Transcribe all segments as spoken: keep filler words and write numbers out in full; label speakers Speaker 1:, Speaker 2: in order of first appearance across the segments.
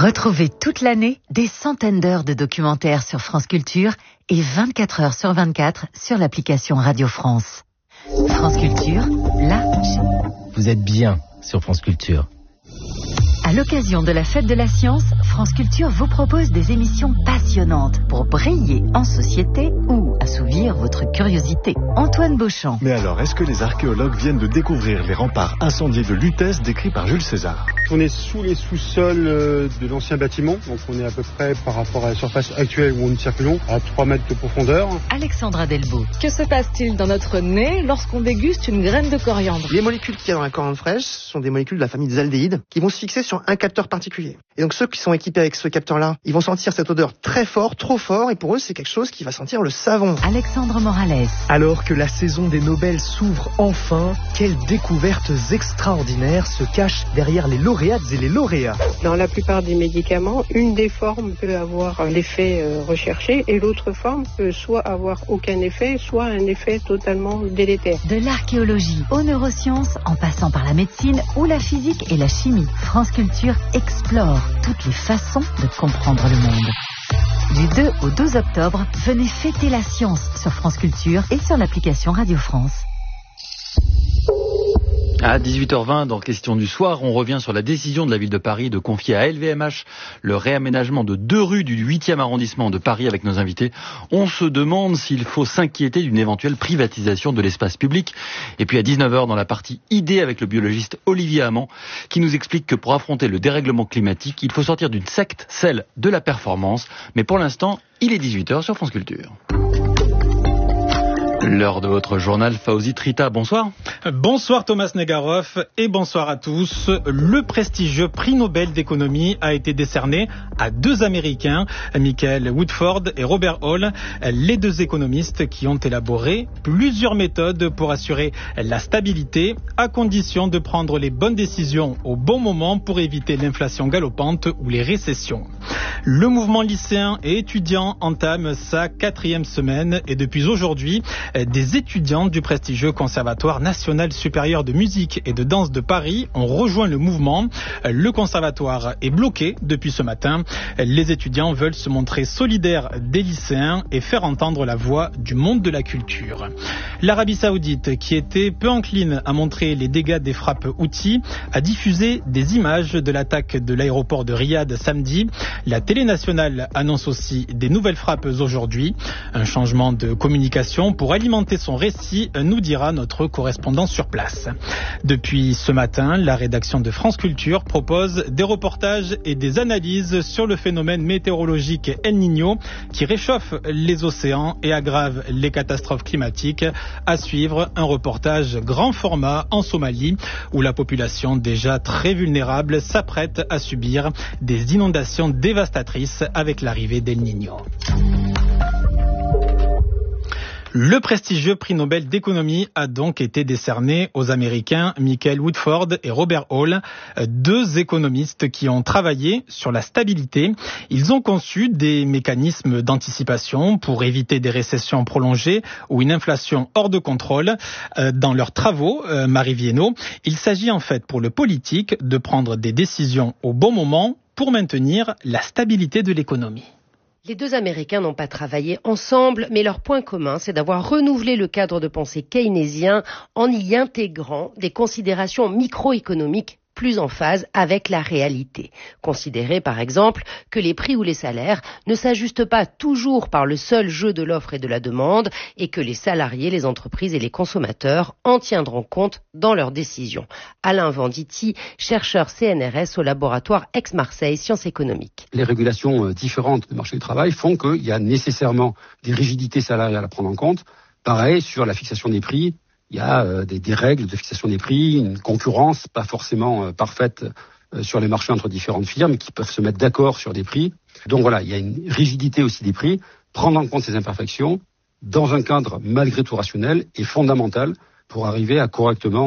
Speaker 1: Retrouvez toute l'année des centaines d'heures de documentaires sur France Culture et vingt-quatre heures sur vingt-quatre sur l'application Radio France. France Culture, là,
Speaker 2: vous êtes bien sur France Culture.
Speaker 1: À l'occasion de la Fête de la Science, France Culture vous propose des émissions passionnantes pour briller en société ou assouvir votre curiosité. Antoine Beauchamp.
Speaker 3: Mais alors, est-ce que les archéologues viennent de découvrir les remparts incendiés de Lutèce décrits par Jules César?
Speaker 4: On est sous les sous-sols de l'ancien bâtiment, donc on est à peu près par rapport à la surface actuelle où nous circulons, à trois mètres de profondeur.
Speaker 1: Alexandra Delvaux.
Speaker 5: Que se passe-t-il dans notre nez lorsqu'on déguste une graine de coriandre?
Speaker 6: Les molécules qu'il y a dans la coriandre fraîche sont des molécules de la famille des aldéhydes qui vont se fixer sur un capteur particulier. Et donc ceux qui sont équipés avec ce capteur-là, ils vont sentir cette odeur très fort, trop fort, et pour eux c'est quelque chose qui va sentir le savon.
Speaker 1: Alexandre Morales.
Speaker 7: Alors que la saison des Nobel s'ouvre enfin, quelles découvertes extraordinaires se cachent derrière les lauréates et les lauréats.
Speaker 8: Dans la plupart des médicaments, une des formes peut avoir l'effet recherché et l'autre forme peut soit avoir aucun effet, soit un effet totalement délétère.
Speaker 1: De l'archéologie aux neurosciences, en passant par la médecine ou la physique et la chimie, France Culture explore toutes les façons de comprendre le monde. Du deux au douze octobre, venez fêter la science sur France Culture et sur l'application Radio France.
Speaker 9: À dix-huit heures vingt, dans Question du soir, on revient sur la décision de la ville de Paris de confier à L V M H le réaménagement de deux rues du huitième arrondissement de Paris avec nos invités. On se demande s'il faut s'inquiéter d'une éventuelle privatisation de l'espace public. Et puis à dix-neuf heures, dans la partie idée avec le biologiste Olivier Hamon, qui nous explique que pour affronter le dérèglement climatique, il faut sortir d'une secte, celle de la performance. Mais pour l'instant, il est dix-huit heures sur France Culture. L'heure de votre journal, Fawzi Trita, bonsoir.
Speaker 10: Bonsoir Thomas Negaroff et bonsoir à tous. Le prestigieux prix Nobel d'économie a été décerné à deux Américains, Michael Woodford et Robert Hall, les deux économistes qui ont élaboré plusieurs méthodes pour assurer la stabilité à condition de prendre les bonnes décisions au bon moment pour éviter l'inflation galopante ou les récessions. Le mouvement lycéen et étudiant entame sa quatrième semaine et depuis aujourd'hui, des étudiants du prestigieux Conservatoire national supérieur de musique et de danse de Paris ont rejoint le mouvement. Le conservatoire est bloqué depuis ce matin. Les étudiants veulent se montrer solidaires des lycéens et faire entendre la voix du monde de la culture. L'Arabie Saoudite, qui était peu encline à montrer les dégâts des frappes Houthis, a diffusé des images de l'attaque de l'aéroport de Riyad samedi. La télé nationale annonce aussi des nouvelles frappes aujourd'hui. Un changement de communication pour alimenter son récit, nous dira notre correspondant sur place. Depuis ce matin, la rédaction de France Culture propose des reportages et des analyses sur le phénomène météorologique El Niño qui réchauffe les océans et aggrave les catastrophes climatiques. À suivre, un reportage grand format en Somalie où la population déjà très vulnérable s'apprête à subir des inondations dévastatrices avec l'arrivée d'El Niño. Le prestigieux prix Nobel d'économie a donc été décerné aux Américains Michael Woodford et Robert Hall, deux économistes qui ont travaillé sur la stabilité. Ils ont conçu des mécanismes d'anticipation pour éviter des récessions prolongées ou une inflation hors de contrôle. Dans leurs travaux, Marie Viennot, il s'agit en fait pour le politique de prendre des décisions au bon moment pour maintenir la stabilité de l'économie.
Speaker 11: Les deux Américains n'ont pas travaillé ensemble, mais leur point commun, c'est d'avoir renouvelé le cadre de pensée keynésien en y intégrant des considérations microéconomiques plus en phase avec la réalité. Considérer par exemple que les prix ou les salaires ne s'ajustent pas toujours par le seul jeu de l'offre et de la demande et que les salariés, les entreprises et les consommateurs en tiendront compte dans leurs décisions. Alain Venditti, chercheur C N R S au laboratoire Aix-Marseille Sciences économiques.
Speaker 12: Les régulations différentes du marché du travail font qu'il y a nécessairement des rigidités salariales à prendre en compte. Pareil sur la fixation des prix. Il y a euh, des, des règles de fixation des prix, une concurrence pas forcément euh, parfaite euh, sur les marchés entre différentes firmes qui peuvent se mettre d'accord sur des prix. Donc voilà, il y a une rigidité aussi des prix. Prendre en compte ces imperfections dans un cadre malgré tout rationnel est fondamental pour arriver à correctement euh,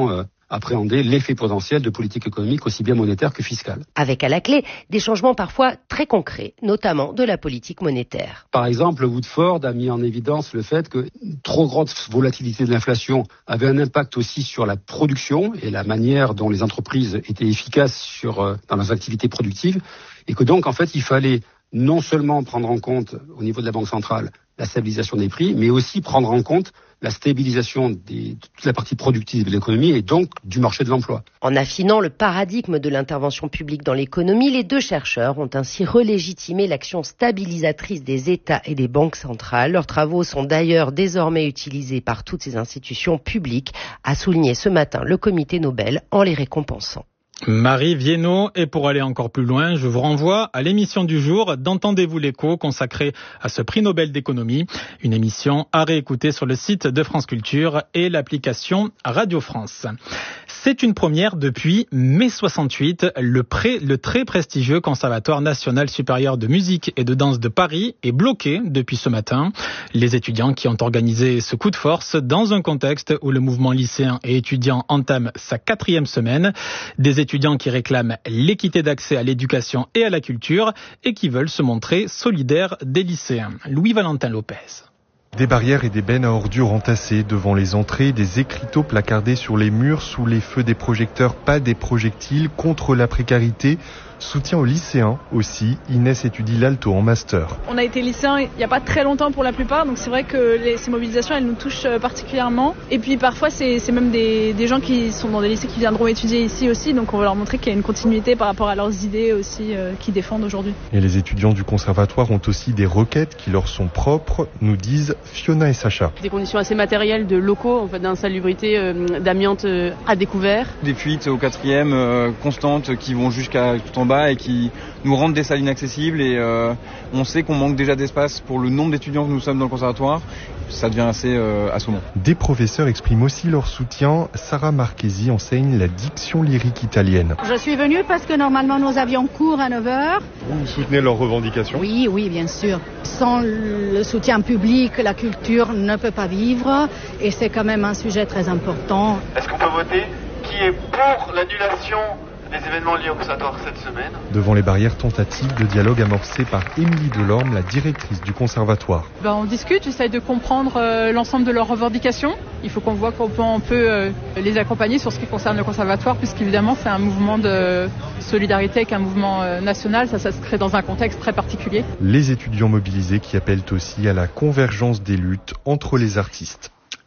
Speaker 12: appréhender l'effet potentiel de politique économique aussi bien monétaire que fiscale.
Speaker 11: Avec à la clé des changements parfois très concrets, notamment de la politique monétaire.
Speaker 12: Par exemple, Woodford a mis en évidence le fait que une trop grande volatilité de l'inflation avait un impact aussi sur la production et la manière dont les entreprises étaient efficaces sur, euh, dans leurs activités productives, et que donc en fait il fallait non seulement prendre en compte au niveau de la Banque centrale la stabilisation des prix, mais aussi prendre en compte la stabilisation des, de toute la partie productive de l'économie et donc du marché de l'emploi.
Speaker 11: En affinant le paradigme de l'intervention publique dans l'économie, les deux chercheurs ont ainsi relégitimé l'action stabilisatrice des États et des banques centrales. Leurs travaux sont d'ailleurs désormais utilisés par toutes ces institutions publiques, a souligné ce matin le comité Nobel en les récompensant.
Speaker 10: Marie Viennot, et pour aller encore plus loin, je vous renvoie à l'émission du jour d'Entendez-vous l'écho consacrée à ce prix Nobel d'économie, une émission à réécouter sur le site de France Culture et l'application Radio France. C'est une première depuis mai soixante-huit. Le, pré, le très prestigieux Conservatoire national supérieur de musique et de danse de Paris est bloqué depuis ce matin. Les étudiants qui ont organisé ce coup de force dans un contexte où le mouvement lycéen et étudiant entame sa quatrième semaine. Des étudiants qui réclament l'équité d'accès à l'éducation et à la culture et qui veulent se montrer solidaires des lycéens. Louis-Valentin Lopez.
Speaker 13: Des barrières et des bennes à ordures entassées devant les entrées, des écriteaux placardés sur les murs sous les feux des projecteurs, pas des projectiles, contre la précarité. Soutien aux lycéens aussi. Inès étudie l'alto en master.
Speaker 14: On a été lycéens il n'y a pas très longtemps pour la plupart, donc c'est vrai que les, ces mobilisations, elles nous touchent particulièrement. Et puis parfois, c'est, c'est même des, des gens qui sont dans des lycées qui viendront étudier ici aussi, donc on va leur montrer qu'il y a une continuité par rapport à leurs idées aussi euh, qu'ils défendent aujourd'hui.
Speaker 13: Et les étudiants du conservatoire ont aussi des requêtes qui leur sont propres, nous disent Fiona et Sacha.
Speaker 15: Des conditions assez matérielles de locaux, en fait, d'insalubrité, euh, d'amiante euh, à découvert.
Speaker 16: Des fuites au quatrième euh, constantes qui vont jusqu'à tout en bas et qui nous rendent des salles inaccessibles et euh, on sait qu'on manque déjà d'espace pour le nombre d'étudiants que nous sommes dans le conservatoire. Ça devient assez euh, assommant.
Speaker 13: Des professeurs expriment aussi leur soutien. Sarah Marchesi enseigne la diction lyrique italienne.
Speaker 17: Je suis venue parce que normalement nous avions cours à neuf heures.
Speaker 13: Vous soutenez leurs revendications ?
Speaker 17: Oui, oui, bien sûr. Sans le soutien public, la culture ne peut pas vivre et c'est quand même un sujet très important.
Speaker 18: Est-ce qu'on peut voter qui est pour l'annulation des événements liés au conservatoire cette semaine?
Speaker 13: Devant les barrières tentatives de dialogue amorcées par Émilie Delorme, la directrice du conservatoire.
Speaker 19: Ben, on discute, j'essaye de comprendre euh, l'ensemble de leurs revendications. Il faut qu'on voit comment on peut euh, les accompagner sur ce qui concerne le conservatoire, puisqu'évidemment c'est un mouvement de solidarité avec un mouvement euh, national, ça, ça se crée dans un contexte très particulier.
Speaker 13: Les étudiants mobilisés qui appellent aussi à la convergence des luttes entre les artistes.